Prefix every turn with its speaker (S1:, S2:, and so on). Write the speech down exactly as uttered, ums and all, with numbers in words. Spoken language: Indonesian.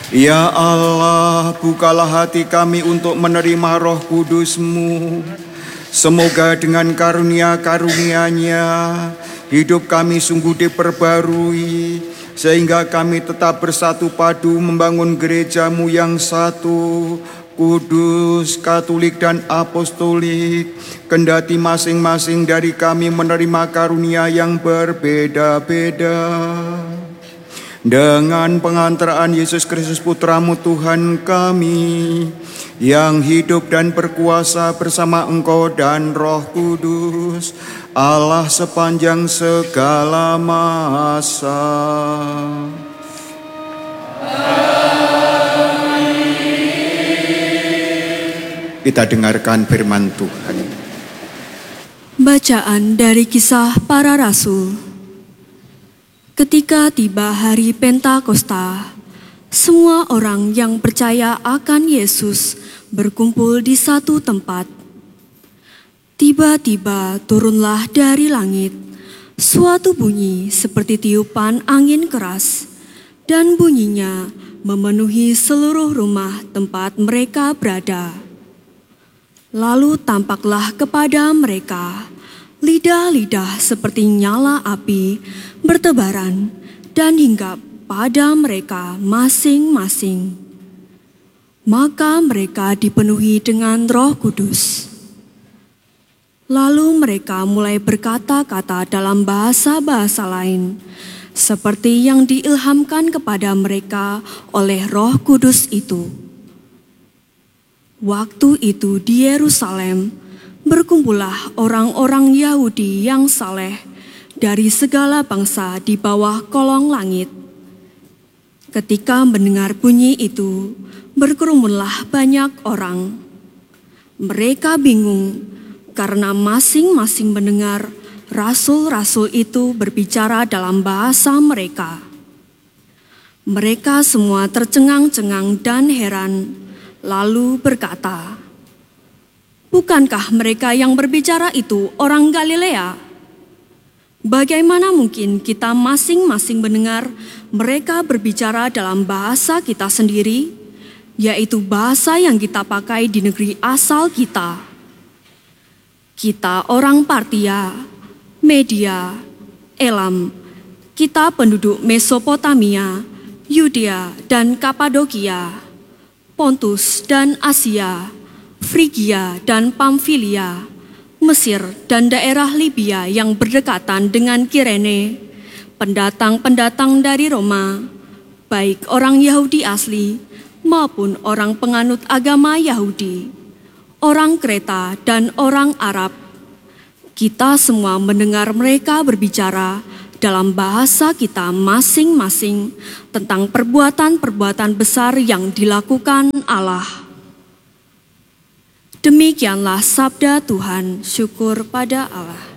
S1: Ya Allah, bukalah hati kami untuk menerima Roh Kudus-Mu. Semoga dengan karunia-karunia-Nya hidup kami sungguh diperbarui, sehingga kami tetap bersatu padu membangun gereja-Mu yang satu, kudus, katolik, dan apostolik. Kendati masing-masing dari kami menerima karunia yang berbeda-beda. Dengan pengantaraan Yesus Kristus Putra-Mu Tuhan kami, yang hidup dan berkuasa bersama Engkau dan Roh Kudus, Allah sepanjang segala masa. Kita dengarkan firman Tuhan.
S2: Bacaan dari Kisah Para Rasul. Ketika tiba hari Pentakosta, semua orang yang percaya akan Yesus berkumpul di satu tempat. Tiba-tiba turunlah dari langit suatu bunyi seperti tiupan angin keras, dan bunyinya memenuhi seluruh rumah tempat mereka berada. Lalu tampaklah kepada mereka lidah-lidah seperti nyala api bertebaran dan hinggap pada mereka masing-masing. Maka mereka dipenuhi dengan Roh Kudus. Lalu mereka mulai berkata-kata dalam bahasa-bahasa lain, seperti yang diilhamkan kepada mereka oleh Roh Kudus itu. Waktu itu di Yerusalem berkumpullah orang-orang Yahudi yang saleh dari segala bangsa di bawah kolong langit. Ketika mendengar bunyi itu, berkerumunlah banyak orang. Mereka bingung karena masing-masing mendengar rasul-rasul itu berbicara dalam bahasa mereka. Mereka semua tercengang-cengang dan heran, lalu berkata, "Bukankah mereka yang berbicara itu orang Galilea? Bagaimana mungkin kita masing-masing mendengar mereka berbicara dalam bahasa kita sendiri, yaitu bahasa yang kita pakai di negeri asal kita? Kita orang Partia, Media, Elam, kita penduduk Mesopotamia, Yudea dan Kapadokia, Pontus dan Asia, Frigia dan Pamfilia, Mesir dan daerah Libya yang berdekatan dengan Kirene, pendatang-pendatang dari Roma, baik orang Yahudi asli maupun orang penganut agama Yahudi, orang Kreta dan orang Arab. Kita semua mendengar mereka berbicara dalam bahasa kita masing-masing tentang perbuatan-perbuatan besar yang dilakukan Allah." Demikianlah sabda Tuhan, syukur pada Allah.